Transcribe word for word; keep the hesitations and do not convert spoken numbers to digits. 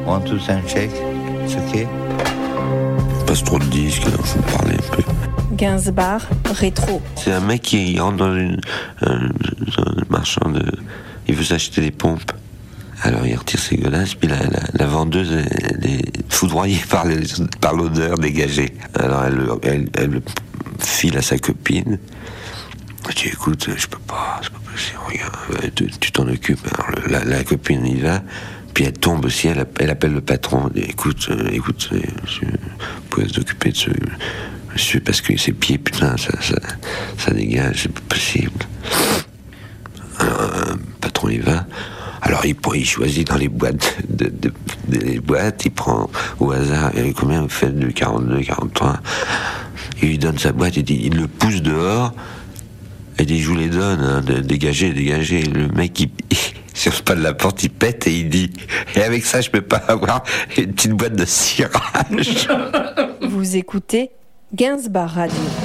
One, two, sound check. It's okay. Passe trop de disques, alors je vous parlais un peu. Gainsbourg, rétro. C'est un mec qui rentre dans une, un, un marchand de... Il veut s'acheter des pompes. Alors il retire ses godasses, puis la, la, la vendeuse elle, elle est foudroyée par, les, par l'odeur dégagée. Alors elle, elle, elle le file à sa copine. Elle dit écoute, je peux pas, c'est pas possible, regarde, tu, tu t'en occupes. Alors le, la, la copine y va, puis elle tombe aussi, elle, elle appelle le patron. Elle dit, écoute, euh, écoute, monsieur, vous pouvez s'occuper de ce monsieur parce que ses pieds, putain, ça, ça, ça dégage, c'est pas possible. Alors le patron y va. Alors il, il choisit dans les boîtes, de, de, de, de les boîtes, il prend au hasard, et combien vous faites de quarante-deux, quarante-trois, il lui donne sa boîte, il, dit, il le pousse dehors, et il dit je vous les donne, hein, de, dégagez, dégagez. Le mec il, il sur le pas de la porte, il pète et il dit et avec ça je peux pas avoir une petite boîte de cirage. Vous écoutez Gainsbourg Radio.